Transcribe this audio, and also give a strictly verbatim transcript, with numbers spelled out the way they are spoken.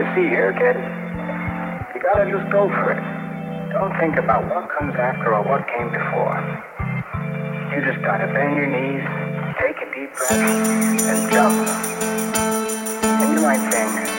You see here, kid? You gotta just go for it. Don't think about what comes after or what came before. You just gotta bend your knees, take a deep breath, and jump. And you might think,